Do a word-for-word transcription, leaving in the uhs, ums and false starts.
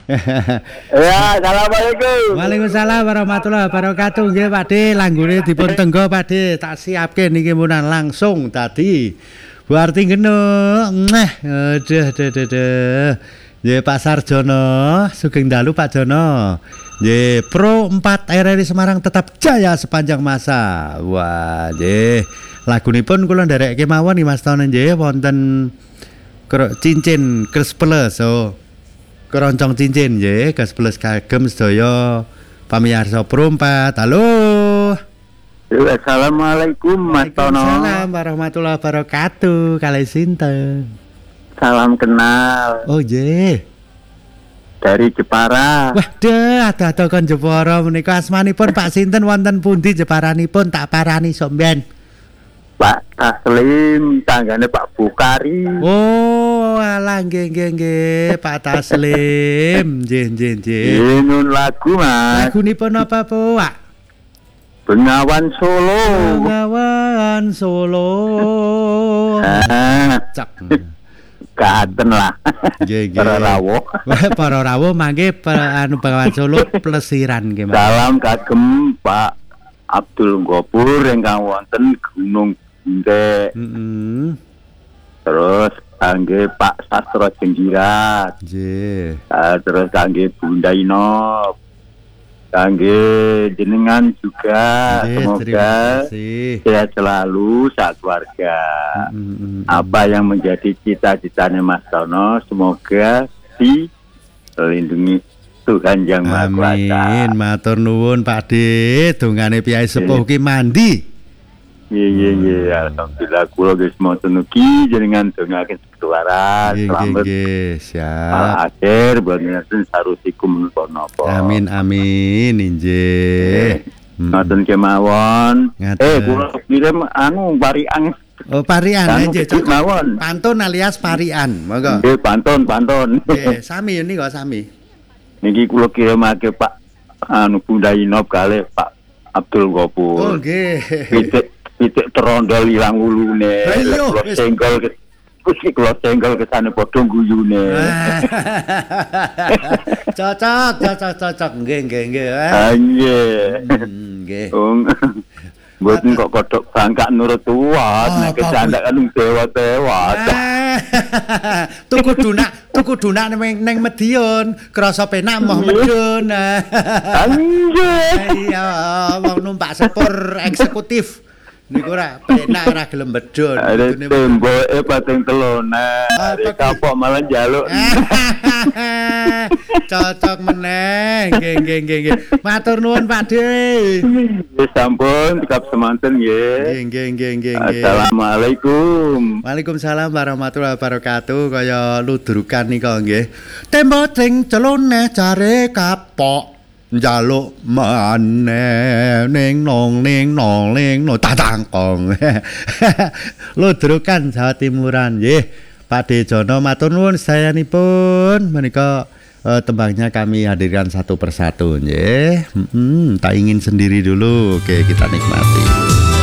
Ya, assalamualaikum. Waalaikumsalam warahmatullahi wabarakatuh. Nggih Pakde, langgune dipun tenggo Pakde, tak siapke niki munan langsung tadi. Bu Arti ngeno. Nah, aduh aduh aduh. Nggih Pak Sarjono, sugeng dalu Pak Jono. Nggih, Pro empat R R I Semarang tetap jaya sepanjang masa. Wah, nggih. Lagunipun kula nderekke mawon nih Mas Tono nggih wonten cincin Kres Plus. Oh. Keroncong cincin nggih, Kres Plus kagem sedaya pamirsa Pro empat. Halo. Assalamualaikum Mas Tono. Waalaikumsalam warahmatullahi wabarakatuh. Kalih sinten? Salam kenal. Oh nggih. Dari Jepara. Waduh, ado-ado kon Jepara menika asmanipun Pak sinten wonten pundi Jeparanipun tak parani sampean. Pak Taslim, tanggane Pak Bukari. Oh, alah nggih nggih nggih, Pak Taslim. Nggih nggih nggih. Nun lagu Mas. Lagunipun apa, Pak? Bengawan Solo. Bengawan Solo. Ah, Cak. Katen lah. Nggih nggih. Para rawuh. Para rawuh mangke anu Bengawan Solo plesiran nggih, Mas. Salam kagem Pak Abdul Gopur ingkang wonten Gunung Binte. Heeh. Terus kangge Pak Sastro Jenggirat. Nggih. Uh, terus kangge Bunda Inop. Kangge jenengan juga. Nggih, Semoga terima kasih. sehat selalu saat keluarga. Mm-mm. Apa yang menjadi cita-citanya Mas Tono semoga dilindungi Tuhan Yang Maha Kuasa. Amin, matur nuwun Pakde, dongane piyai sepuh ki mandi. Iya iya iya, alhamdulillah kula wis moten ugi jenengan dongaken ketuaran Nggih nggih selamat nggih, siap. al akhir buat ngeten sarusikum napa. Amin amin injih. Hmm. Ngoten kemawon. Ngaten. Eh kula kirim anu parian. Oh parian Anu nggih kecil mawon. Pantun alias parian, monggo. Nggih pantun pantun. Nggih, sami nika sami. Niki kula kirimake Pak anu Bunda Inop kalih Pak Abdul Oh Gopur. nggih. Pitik pitik terondol ilang ulune. Ayo, Kula wis. senggol ke Kusi kula senggol kesane padha guyune. Cocok, cocok, cocok. Nggih, nggih, nggih. eh. Ah nggih. Hmm, Nggih. Ung. Mboten kok kodhok bangkak nurut tuwat, Oh, nek apa, kecandak kan dewa-dewa. Ah, tuku dunak, tuku dunak ning ning Medion, krasa penak moh medun. Anjir. Iya, wong numpak sepur eksekutif. Niku ora penak ora gelem medun. Ada Medune temboke pating telona. Apa ki? Kapok malah njaluk. Cocok meneh. Nggih, nggih, nggih, nggih. Matur nuwun Pakde. Wis sampun tikap semanten Nggih, nggih. nggih, nggih, nggih, nggih. Assalamualaikum. Waalaikumsalam warahmatullahi wabarakatuh. Kaya ludrukan nika nggih. Tembok sing celone jare kapok. Njaluk maneh ning nong ning nong ning no tatangkong. Ludrukan Jawa Timuran nggih. Pakde Jono matur nuwun sayanipun menika uh, tembangnya kami hadirkan satu persatu nggih. Heeh, tak ingin sendiri dulu. Oke, kita nikmati.